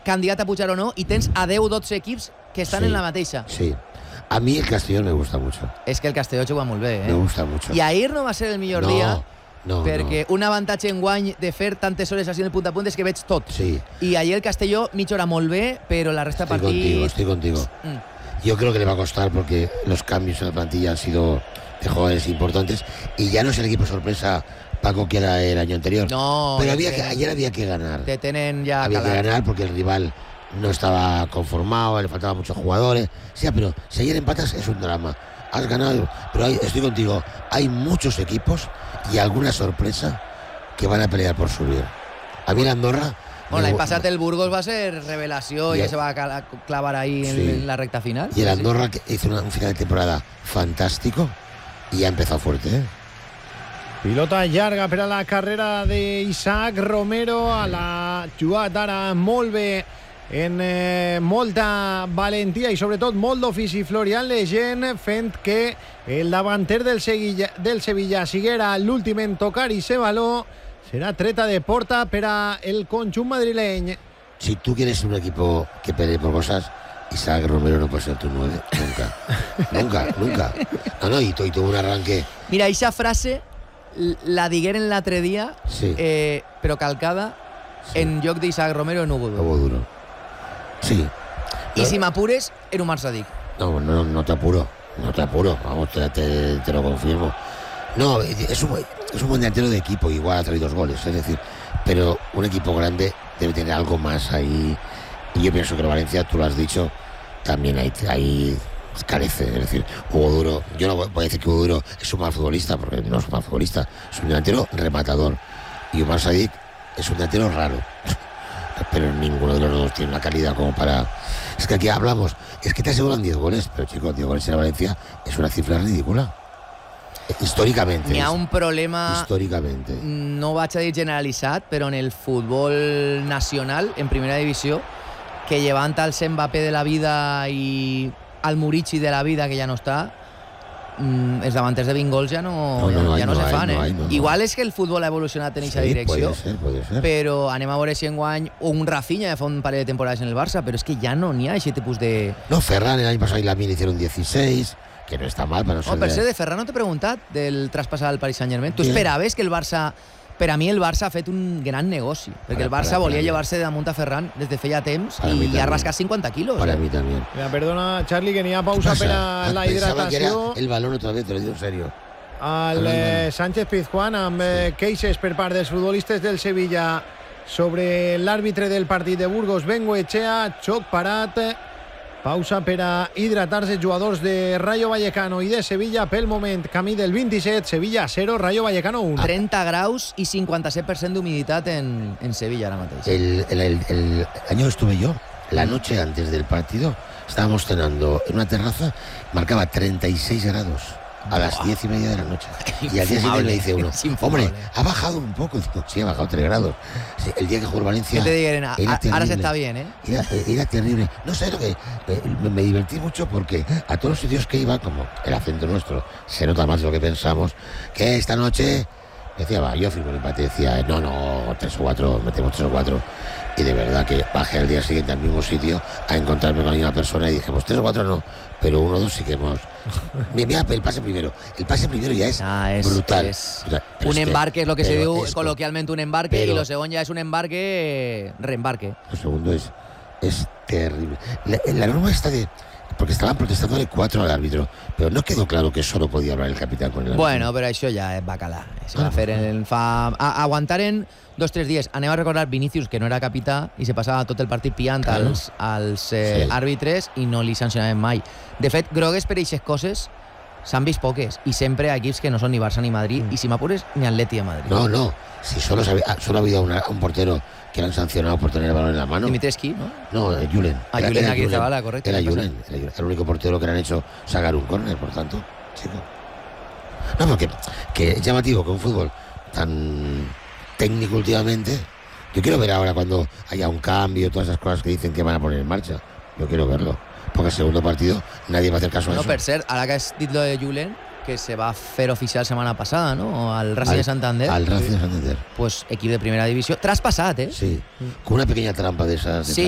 candidat a pujar o no, i tens a 10-12 equips que estan en la mateixa. Sí. A mí el Castellón me gusta mucho. És que el Castelló juga molt bé, Me gusta mucho. I ahir no va ser el millor dia, perquè un avantatge en guany de fer tantes hores així en el punt a punt és que veig tot. Sí. I ahir el Castelló mitja hora molt bé, però la resta del partit... Estoy contigo. Yo creo que le va a costar porque los cambios en la plantilla han sido de jugadores importantes y ya no es el equipo sorpresa, Paco, que era el año anterior. No. Pero ayer había que ganar. Te tenen ya había que ganar porque el rival no estaba conformado, le faltaban muchos jugadores. Sí, pero si ayer empatas es un drama. Has ganado, pero estoy contigo. Hay muchos equipos y alguna sorpresa que van a pelear por subir. A mí la Andorra... Bueno, l'any passat el Burgos va ser revelació i se va clavar ahí en la recta final. Y el Andorra que hizo un final de temporada fantástico y ha empezado fuerte, ¿eh? Pilota llarga per a la carrera d'Isaac Romero, a la jugat ara molt bé, en molta valentia i sobretot molt d'ofici Florian Lejeune, fent que el davanter del Sevilla siguera l'últim en tocar i se baló. Será treta de porta para el conjunt madrileño. Si tú quieres un equipo que pelee por cosas, Isaac Romero no puede ser tu 9. Nunca. No, y tuvo un arranque. Mira, esa frase la digueren l'altre dia, però calcada en lloc d'Isaac Romero en Hugo Duro. Sí. Y si m'apures, en Umar Sadik. No te apuro. Vamos, te lo confirmo. No, es un buen delantero de equipo, igual ha traído 2 goles, es decir, pero un equipo grande debe tener algo más ahí, y yo pienso que el Valencia, tú lo has dicho, también ahí carece, es decir, Hugo Duro, yo no voy a decir que Hugo Duro es un mal futbolista, porque no es un mal futbolista, es un delantero rematador, y Umar Sadik es un delantero raro, pero ninguno de los dos tiene una calidad como para... Es que aquí hablamos, es que te aseguran 10 goles, pero chicos, 10 goles en Valencia es una cifra ridícula. Històricament. N'hi ha un problema, històricament, no vaig a dir generalitzat, però en el futbol nacional, en primera divisió, que llevant al Mbappé de la vida i al Murici de la vida, que ja no està, els davanters de 20 gols ja no se fan. Igual és que el futbol ha evolucionat en aquesta direcció, puede ser. Però anem a veure si enguany un Rafinha ja fa un parell de temporades en el Barça, però és que ja no n'hi ha aquest tipus de... No, Ferran el año pasado y Lamine hicieron 16... que no está mal para no ser... Per ser de Ferran no t'he preguntat del traspàs al Paris Saint-Germain. Tu esperaves que el Barça... Per a mi el Barça ha fet un gran negoci, perquè el Barça volia llevar-se damunt a Ferran des de feia temps i ha rascat 50 quilos. Para mí también. Mira, perdona, Charlie, que n'hi ha pausa per a la hidratació. El balón otra vez, te lo digo en serio. Al Sánchez Pizjuán amb queixes per part dels futbolistes del Sevilla sobre l'àrbitre del partit de Burgos, Bengoechea, xoc parat. Pausa per a hidratar-se jugadors de Rayo Vallecano i de Sevilla. Pel moment, camí del 27, Sevilla 0, Rayo Vallecano 1. 30 graus i 57% d'humiditat en Sevilla ara mateix. El año estuve yo, la noche antes del partido, estábamos cenando en una terraza, marcaba 36 grados a las 10:30 de la noche. Y al día siguiente me dice uno, hombre, ha bajado un poco. Digo, sí, ha bajado 3 grados. Sí, el día que jugó Valencia... ¿Qué te digan? Ahora se está bien, ¿eh? Era terrible. No sé lo que... Me divertí mucho porque a todos los sitios que iba, como el acento nuestro se nota más de lo que pensamos, que esta noche... Decía, va, yo firmo el empate. Decía, no, 3 o 4, metemos 3 o 4. Y de verdad que bajé al día siguiente al mismo sitio a encontrarme con la misma persona y dije, pues 3 o 4 no, pero 1 o 2 sí que hemos... Mira, el pase primero ya es brutal. Un embarque es lo que se diu coloquialmente, un embarque, y lo segundo ya es un embarque, reembarque. Lo segundo es terrible. La norma está de... Porque estaban protestándole 4 al árbitro, pero no quedó claro que solo podía hablar el capitán con el árbitro. Bueno, però això ja és bacalà. Se va fer aguantaren 2-3 dies. Anem a recordar Vinícius, que no era capità, i se passava tot el partit pillant als àrbitres i no li sancionaven mai. De fet, grogues per aquestes coses s'han vist poques, i sempre a equips que no són ni Barça ni Madrid, i si m'apures, ni Atleti de Madrid. No. Si solo había un portero que le han sancionado por tener el balón en la mano. Dimitrescu, ¿no? No, Julen. Julen Aguirrezabala, correcto. Era Julen. Era el único portero que le han hecho sacar un córner, por tanto, chico. No, porque que es llamativo que un fútbol tan técnico últimamente... Yo quiero ver ahora cuando haya un cambio, todas esas cosas que dicen que van a poner en marcha. Yo quiero verlo. Porque el segundo partido nadie va a hacer caso a eso. No, per cert, ara que has dit lo de Julen, que se va fer oficial setmana passada, no? Al Racing de Santander. Al Racing de Santander. Pues equip de primera divisió. Traspassat, ¿eh? Sí. Con una pequeña trampa de esas. Sí,